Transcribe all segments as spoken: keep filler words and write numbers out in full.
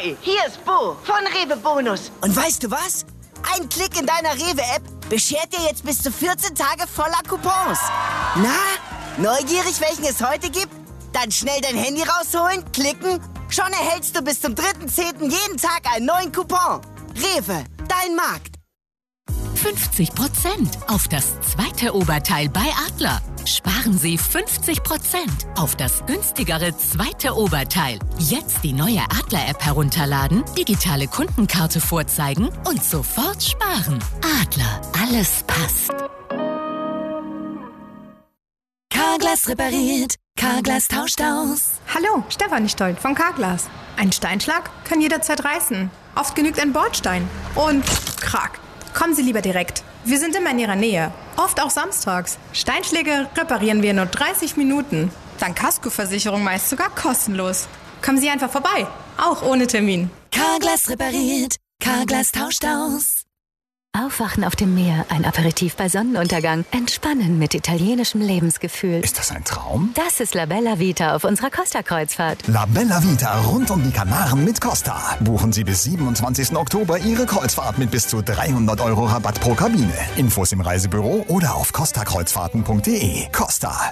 Hi, hier ist Bo von Rewe Bonus. Und weißt du was? Ein Klick in deiner Rewe-App beschert dir jetzt bis zu vierzehn Tage voller Coupons. Na, neugierig, welchen es heute gibt? Dann schnell dein Handy rausholen, klicken. Schon erhältst du bis zum dritten zehnten jeden Tag einen neuen Coupon. Rewe, dein Markt. fünfzig Prozent auf das zweite Oberteil bei Adler. Sparen Sie fünfzig Prozent auf das günstigere zweite Oberteil. Jetzt die neue Adler-App herunterladen, digitale Kundenkarte vorzeigen und sofort sparen. Adler, alles passt. Carglass repariert, Carglass tauscht aus. Hallo, Stefanie Stoll von Carglass. Ein Steinschlag kann jederzeit reißen. Oft genügt ein Bordstein. Und krack. Kommen Sie lieber direkt. Wir sind immer in Ihrer Nähe. Oft auch samstags. Steinschläge reparieren wir in nur dreißig Minuten. Dank Kaskoversicherung meist sogar kostenlos. Kommen Sie einfach vorbei. Auch ohne Termin. Carglass repariert, Carglass tauscht aus. Aufwachen auf dem Meer, ein Aperitif bei Sonnenuntergang, entspannen mit italienischem Lebensgefühl. Ist das ein Traum? Das ist La Bella Vita auf unserer Costa-Kreuzfahrt. La Bella Vita rund um die Kanaren mit Costa. Buchen Sie bis siebenundzwanzigsten Oktober Ihre Kreuzfahrt mit bis zu dreihundert Euro Rabatt pro Kabine. Infos im Reisebüro oder auf costa kreuzfahrten punkt de. Costa.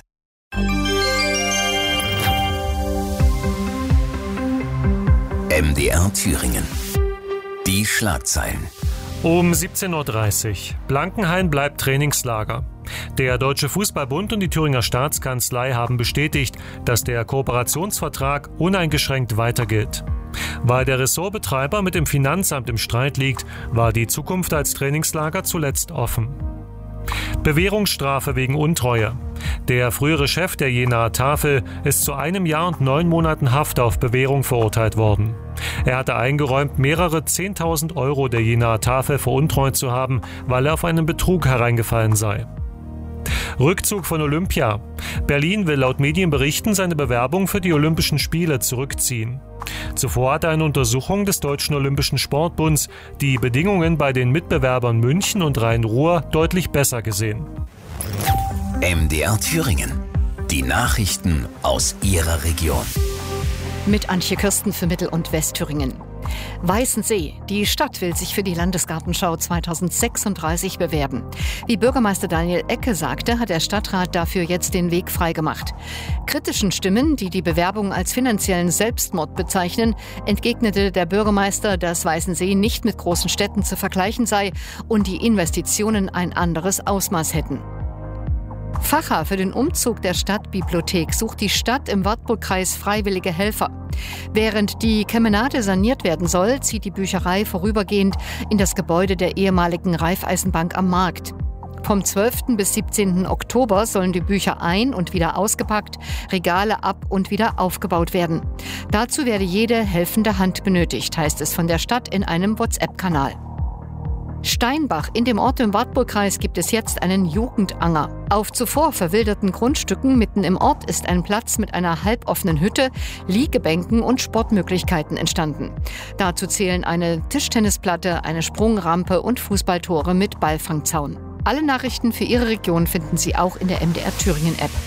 M D R Thüringen. Die Schlagzeilen. Um siebzehn Uhr dreißig. Blankenhain bleibt Trainingslager. Der Deutsche Fußballbund und die Thüringer Staatskanzlei haben bestätigt, dass der Kooperationsvertrag uneingeschränkt weitergilt. Weil der Ressortbetreiber mit dem Finanzamt im Streit liegt, war die Zukunft als Trainingslager zuletzt offen. Bewährungsstrafe wegen Untreue. Der frühere Chef der Jenaer Tafel ist zu einem Jahr und neun Monaten Haft auf Bewährung verurteilt worden. Er hatte eingeräumt, mehrere zehntausend Euro der Jenaer Tafel veruntreut zu haben, weil er auf einen Betrug hereingefallen sei. Rückzug von Olympia. Berlin will laut Medienberichten seine Bewerbung für die Olympischen Spiele zurückziehen. Zuvor hatte eine Untersuchung des Deutschen Olympischen Sportbunds die Bedingungen bei den Mitbewerbern München und Rhein-Ruhr deutlich besser gesehen. M D R Thüringen. Die Nachrichten aus Ihrer Region. Mit Antje Kirsten für Mittel- und Westthüringen. Weißensee. Die Stadt will sich für die Landesgartenschau zweitausendsechsunddreißig bewerben. Wie Bürgermeister Daniel Ecke sagte, hat der Stadtrat dafür jetzt den Weg freigemacht. Kritischen Stimmen, die die Bewerbung als finanziellen Selbstmord bezeichnen, entgegnete der Bürgermeister, dass Weißensee nicht mit großen Städten zu vergleichen sei und die Investitionen ein anderes Ausmaß hätten. Facher für den Umzug der Stadtbibliothek sucht die Stadt im Wartburgkreis freiwillige Helfer. Während die Kemenate saniert werden soll, zieht die Bücherei vorübergehend in das Gebäude der ehemaligen Raiffeisenbank am Markt. Vom zwölften bis siebzehnten Oktober sollen die Bücher ein- und wieder ausgepackt, Regale ab- und wieder aufgebaut werden. Dazu werde jede helfende Hand benötigt, heißt es von der Stadt in einem WhatsApp-Kanal. Steinbach. In dem Ort im Wartburgkreis gibt es jetzt einen Jugendanger. Auf zuvor verwilderten Grundstücken mitten im Ort ist ein Platz mit einer halboffenen Hütte, Liegebänken und Sportmöglichkeiten entstanden. Dazu zählen eine Tischtennisplatte, eine Sprungrampe und Fußballtore mit Ballfangzaun. Alle Nachrichten für Ihre Region finden Sie auch in der M D R Thüringen App.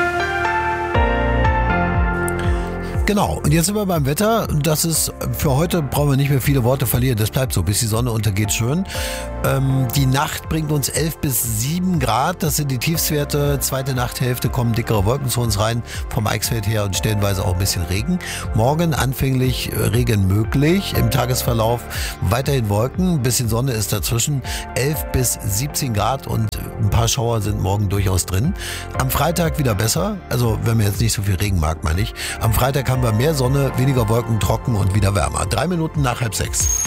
Genau, und jetzt sind wir beim Wetter. Das ist, für heute brauchen wir nicht mehr viele Worte verlieren. Das bleibt so, bis die Sonne untergeht schön. Ähm, die Nacht bringt uns elf bis sieben Grad. Das sind die Tiefstwerte. Zweite Nachthälfte kommen dickere Wolken zu uns rein vom Eichsfeld her und stellenweise auch ein bisschen Regen. Morgen anfänglich Regen möglich. Im Tagesverlauf weiterhin Wolken. Ein bisschen Sonne ist dazwischen. elf bis siebzehn Grad und ein paar Schauer sind morgen durchaus drin. Am Freitag wieder besser. Also wenn man jetzt nicht so viel Regen mag, meine ich. Am Freitag haben wir mehr Sonne, weniger Wolken, trocken und wieder wärmer. Drei Minuten nach halb sechs.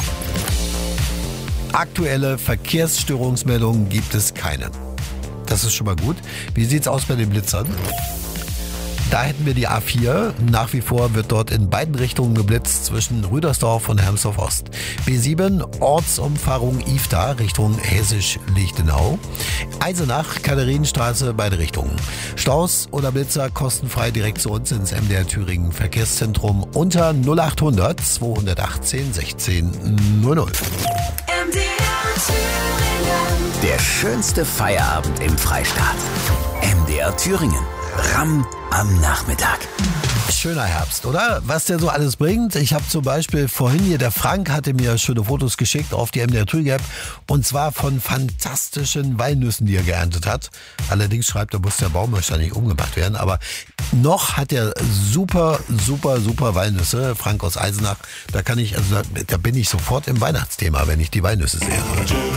Aktuelle Verkehrsstörungsmeldungen gibt es keine. Das ist schon mal gut. Wie sieht's aus bei den Blitzern? Da hätten wir die A vier. Nach wie vor wird dort in beiden Richtungen geblitzt zwischen Rüdersdorf und Hermsdorf Ost. B sieben, Ortsumfahrung Ifta Richtung Hessisch-Lichtenau. Eisenach, Katharinenstraße, beide Richtungen. Staus oder Blitzer kostenfrei direkt zu uns ins M D R Thüringen Verkehrszentrum unter null achthundert zweihundertachtzehn sechzehn null null. M D R Thüringen. Der schönste Feierabend im Freistaat. M D R Thüringen. Ramm am Nachmittag. Schöner Herbst, oder? Was der so alles bringt. Ich habe zum Beispiel vorhin hier, der Frank hatte mir schöne Fotos geschickt auf die M D R Tree App und zwar von fantastischen Walnüssen, die er geerntet hat. Allerdings schreibt er, muss der Baum wahrscheinlich umgemacht werden, aber noch hat er super, super, super Walnüsse. Frank aus Eisenach, da kann ich, also da, da bin ich sofort im Weihnachtsthema, wenn ich die Walnüsse sehe.